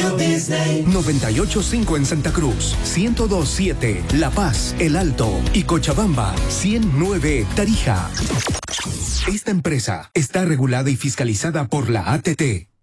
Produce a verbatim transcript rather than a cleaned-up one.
Radio Disney. noventa y ocho punto cinco en Santa Cruz, ciento dos punto siete La Paz, El Alto y Cochabamba, ciento nueve Tarija. Esta empresa está regulada y fiscalizada por la A T T.